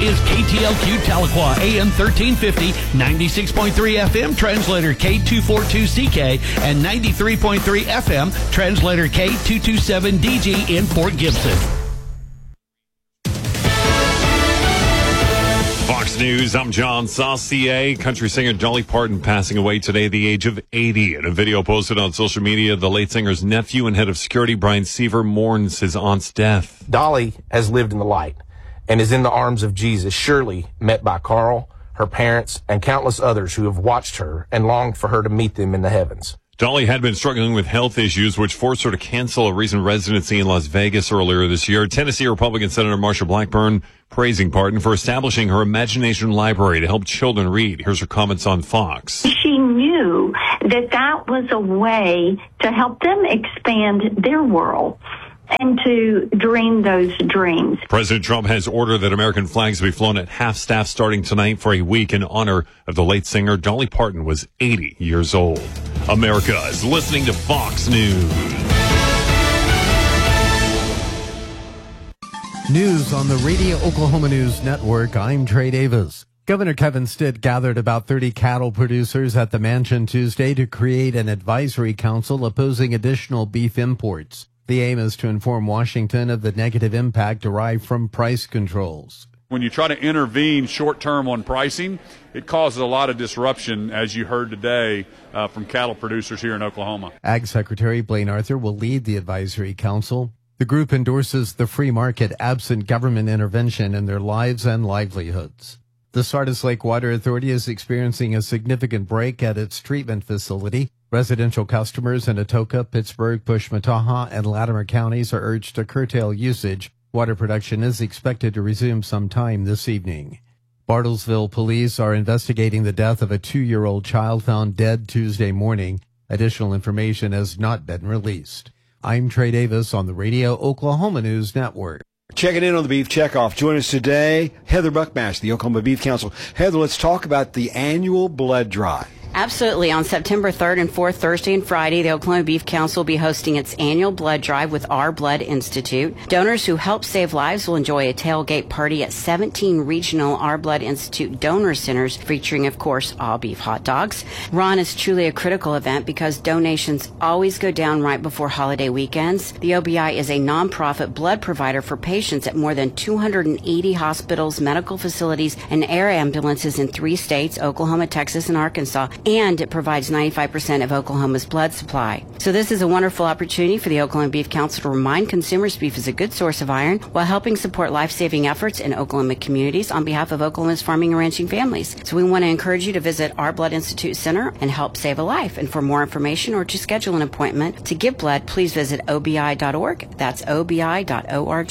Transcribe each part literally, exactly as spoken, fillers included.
is K T L Q Tahlequah, A M thirteen fifty, ninety-six point three F M, translator K two forty-two C K, and ninety-three point three F M, translator K two twenty-seven D G in Fort Gibson. Fox News, I'm John Saucier. Country singer Dolly Parton passing away today at the age of eighty. In a video posted on social media, the late singer's nephew and head of security, Brian Seaver, mourns his aunt's death. Dolly has lived in the light and is in the arms of Jesus, surely met by Carl, her parents, and countless others who have watched her and longed for her to meet them in the heavens. Dolly had been struggling with health issues, which forced her to cancel a recent residency in Las Vegas earlier this year. Tennessee Republican Senator Marsha Blackburn praising Parton for establishing her Imagination Library to help children read. Here's her comments on Fox. She knew that that was a way to help them expand their world and to dream those dreams. President Trump has ordered that American flags be flown at half-staff starting tonight for a week in honor of the late singer. Dolly Parton was eighty years old. America is listening to Fox News. News on the Radio Oklahoma News Network. I'm Trey Davis. Governor Kevin Stitt gathered about thirty cattle producers at the mansion Tuesday to create an advisory council opposing additional beef imports. The aim is to inform Washington of the negative impact derived from price controls. When you try to intervene short-term on pricing, it causes a lot of disruption, as you heard today uh, from cattle producers here in Oklahoma. Ag Secretary Blaine Arthur will lead the advisory council. The group endorses the free market absent government intervention in their lives and livelihoods. The Sardis Lake Water Authority is experiencing a significant break at its treatment facility. Residential customers in Atoka, Pittsburgh, Pushmataha, and Latimer counties are urged to curtail usage. Water production is expected to resume sometime this evening. Bartlesville police are investigating the death of a two-year-old child found dead Tuesday morning. Additional information has not been released. I'm Trey Davis on the Radio Oklahoma News Network. Checking in on the Beef Checkoff. Join us today, Heather Buckmash, the Oklahoma Beef Council. Heather, let's talk about the annual blood drive. Absolutely. On September third and fourth, Thursday and Friday, the Oklahoma Beef Council will be hosting its annual blood drive with Our Blood Institute. Donors who help save lives will enjoy a tailgate party at seventeen regional Our Blood Institute donor centers featuring, of course, all beef hot dogs. Ron is truly a critical event because donations always go down right before holiday weekends. The O B I is a nonprofit blood provider for patients at more than two hundred eighty hospitals, medical facilities, and air ambulances in three states, Oklahoma, Texas, and Arkansas. And it provides ninety-five percent of Oklahoma's blood supply. So this is a wonderful opportunity for the Oklahoma Beef Council to remind consumers beef is a good source of iron while helping support life-saving efforts in Oklahoma communities on behalf of Oklahoma's farming and ranching families. So we want to encourage you to visit Our Blood Institute Center and help save a life. And for more information or to schedule an appointment to give blood, please visit O B I dot org. That's O B I dot org.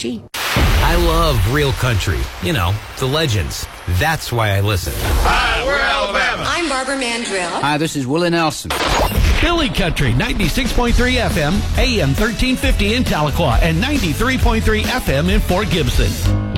I love real country. You know, the legends. That's why I listen. Hi, we're Alabama. I'm Barbara Mandrill. Hi, this is Willie Nelson. Billy Country, ninety-six point three F M, A M thirteen fifty in Tahlequah, and ninety-three point three F M in Fort Gibson.